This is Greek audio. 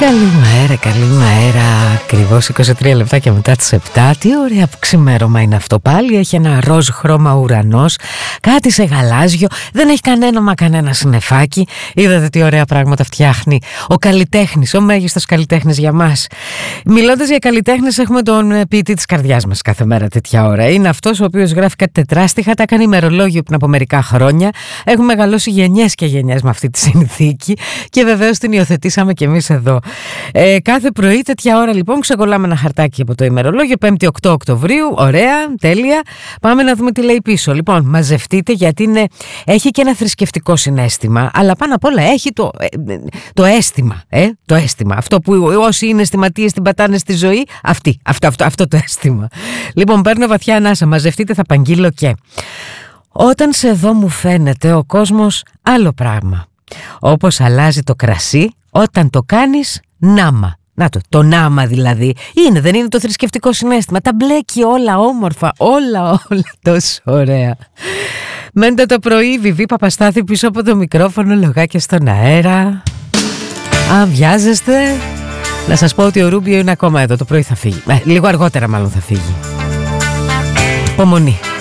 Καλημέρα, ακριβώς 23 λεπτάκια μετά τις 7. Τι ωραία που ξημέρωμα είναι αυτό πάλι. Έχει ένα ροζ χρώμα ουρανός, κάτι σε γαλάζιο, δεν έχει κανένα συννεφάκι. Είδατε τι ωραία πράγματα φτιάχνει ο καλλιτέχνης, ο μέγιστος καλλιτέχνης για μας. Μιλώντας για καλλιτέχνες, έχουμε τον ποιητή της καρδιάς μας κάθε μέρα τέτοια ώρα. Είναι αυτός ο οποίος γράφει κάτι τετράστιχα, τα έκανε ημερολόγιο πριν από μερικά χρόνια. Έχουμε μεγαλώσει γενιές και γενιές με αυτή τη συνθήκη και βεβαίως την υιοθετήσαμε κι εμείς εδώ. Κάθε πρωί τέτοια ώρα λοιπόν ξεκολλάμε ένα χαρτάκι από το ημερολόγιο, 5η 8 Οκτωβρίου, ωραία, τέλεια. Πάμε να δούμε τι λέει πίσω. Λοιπόν, μαζευτείτε γιατί έχει και ένα θρησκευτικό συναίσθημα, αλλά πάνω απ' όλα έχει το αίσθημα. Το αίσθημα. Αυτό που όσοι είναι αισθηματίες την πατάνε στη ζωή, αυτό το αίσθημα. Λοιπόν, παίρνω βαθιά ανάσα, μαζευτείτε, θα παγγείλω και. Όταν σε δω μου φαίνεται ο κόσμος άλλο πράγμα. Όπως αλλάζει το κρασί όταν το κάνεις νάμα. Να το νάμα δηλαδή. Δεν είναι το θρησκευτικό συναίσθημα. Τα μπλέκει όλα όμορφα, όλα τόσο ωραία. Μέντε το πρωί, Βιβί Παπαστάθη πίσω από το μικρόφωνο, λογάκια στον αέρα. Αν βιάζεστε, να σας πω ότι ο Ρούμπιο είναι ακόμα εδώ, το πρωί θα φύγει. Λίγο αργότερα μάλλον θα φύγει. Υπομονή.